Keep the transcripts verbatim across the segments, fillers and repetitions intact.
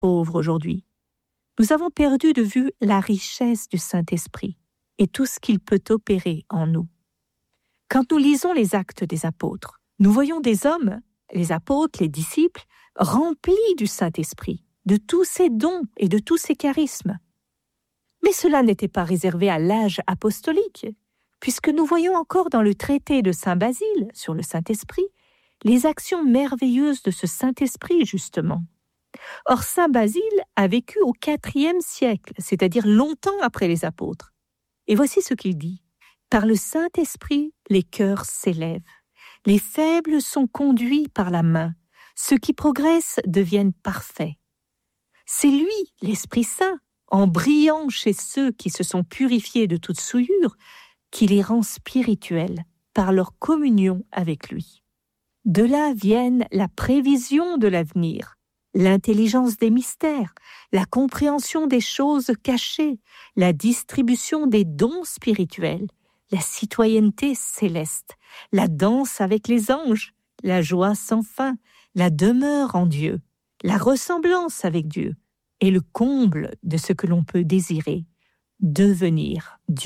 pauvres aujourd'hui. Nous avons perdu de vue la richesse du Saint-Esprit et tout ce qu'il peut opérer en nous. Quand nous lisons les Actes des Apôtres, nous voyons des hommes, les apôtres, les disciples, remplis du Saint-Esprit, de tous ses dons et de tous ses charismes. Mais cela n'était pas réservé à l'âge apostolique, puisque nous voyons encore dans le traité de Saint Basile sur le Saint-Esprit les actions merveilleuses de ce Saint-Esprit, justement. Or, Saint Basile a vécu au quatrième siècle, c'est-à-dire longtemps après les apôtres. Et voici ce qu'il dit. « Par le Saint-Esprit, les cœurs s'élèvent. Les faibles sont conduits par la main. Ceux qui progressent deviennent parfaits. C'est lui, l'Esprit Saint, en brillant chez ceux qui se sont purifiés de toute souillure, qui les rend spirituels par leur communion avec lui. De là viennent la prévision de l'avenir, l'intelligence des mystères, la compréhension des choses cachées, la distribution des dons spirituels, la citoyenneté céleste, la danse avec les anges, la joie sans fin, la demeure en Dieu, la ressemblance avec Dieu et le comble de ce que l'on peut désirer, devenir Dieu. »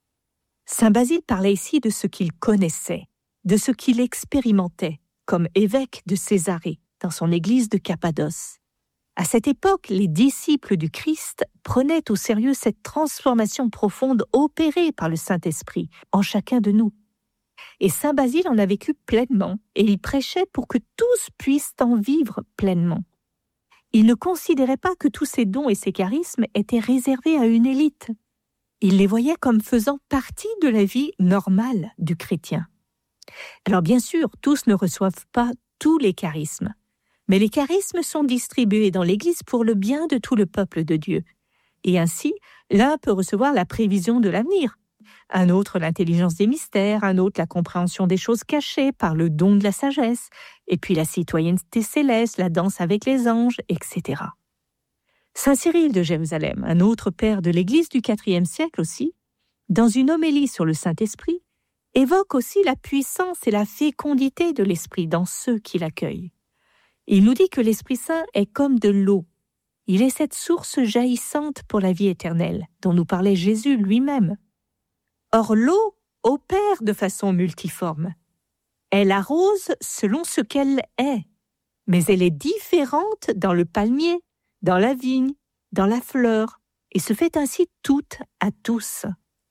Saint Basile parlait ici de ce qu'il connaissait, de ce qu'il expérimentait comme évêque de Césarée dans son église de Cappadoce. À cette époque, les disciples du Christ prenaient au sérieux cette transformation profonde opérée par le Saint-Esprit en chacun de nous. Et Saint Basile en a vécu pleinement et il prêchait pour que tous puissent en vivre pleinement. Il ne considérait pas que tous ces dons et ces charismes étaient réservés à une élite. Il les voyait comme faisant partie de la vie normale du chrétien. Alors bien sûr, tous ne reçoivent pas tous les charismes, mais les charismes sont distribués dans l'Église pour le bien de tout le peuple de Dieu. Et ainsi, l'un peut recevoir la prévision de l'avenir, un autre l'intelligence des mystères, un autre la compréhension des choses cachées par le don de la sagesse, et puis la citoyenneté céleste, la danse avec les anges, et cetera. Saint Cyril de Jérusalem, un autre père de l'Église du quatrième siècle aussi, dans une homélie sur le Saint-Esprit, évoque aussi la puissance et la fécondité de l'Esprit dans ceux qui l'accueillent. Il nous dit que l'Esprit Saint est comme de l'eau. Il est cette source jaillissante pour la vie éternelle, dont nous parlait Jésus lui-même. Or, l'eau opère de façon multiforme. Elle arrose selon ce qu'elle est, mais elle est différente dans le palmier, dans la vigne, dans la fleur, et se fait ainsi toute à tous.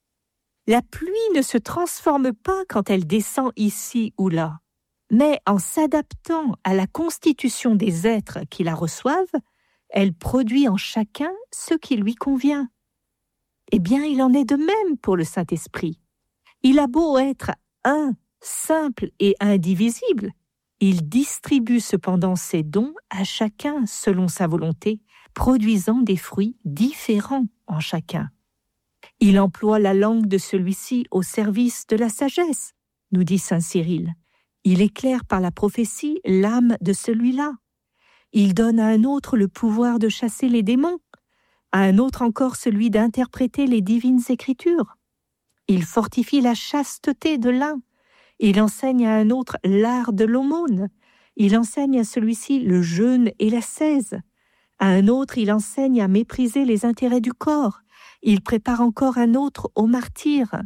La pluie ne se transforme pas quand elle descend ici ou là, mais en s'adaptant à la constitution des êtres qui la reçoivent, elle produit en chacun ce qui lui convient. Eh bien, il en est de même pour le Saint-Esprit. Il a beau être un, simple et indivisible, il distribue cependant ses dons à chacun selon sa volonté, produisant des fruits différents en chacun. Il emploie la langue de celui-ci au service de la sagesse, nous dit saint Cyril. Il éclaire par la prophétie l'âme de celui-là. Il donne à un autre le pouvoir de chasser les démons, à un autre encore celui d'interpréter les divines écritures. Il fortifie la chasteté de l'un. Il enseigne à un autre l'art de l'aumône. Il enseigne à celui-ci le jeûne et l'ascèse. À un autre, il enseigne à mépriser les intérêts du corps. Il prépare encore un autre au martyre.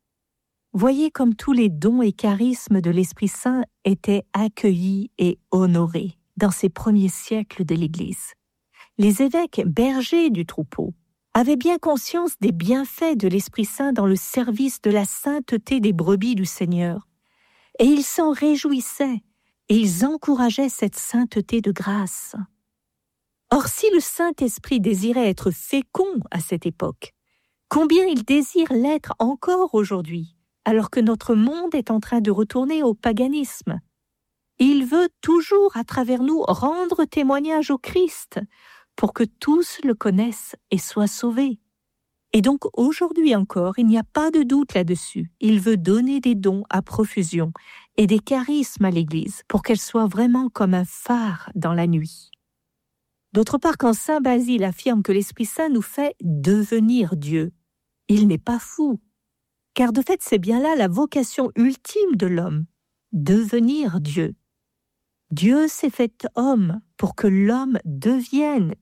Voyez comme tous les dons et charismes de l'Esprit Saint étaient accueillis et honorés dans ces premiers siècles de l'Église. Les évêques bergers du troupeau avaient bien conscience des bienfaits de l'Esprit Saint dans le service de la sainteté des brebis du Seigneur. Et ils s'en réjouissaient et ils encourageaient cette sainteté de grâce. Or, si le Saint-Esprit désirait être fécond à cette époque, combien il désire l'être encore aujourd'hui, alors que notre monde est en train de retourner au paganisme. Il veut toujours, à travers nous, rendre témoignage au Christ, pour que tous le connaissent et soient sauvés. Et donc, aujourd'hui encore, il n'y a pas de doute là-dessus. Il veut donner des dons à profusion et des charismes à l'Église, pour qu'elle soit vraiment comme un phare dans la nuit. D'autre part, quand saint Basile affirme que l'Esprit Saint nous fait devenir Dieu, il n'est pas fou, car de fait c'est bien là la vocation ultime de l'homme, devenir Dieu. Dieu s'est fait homme pour que l'homme devienne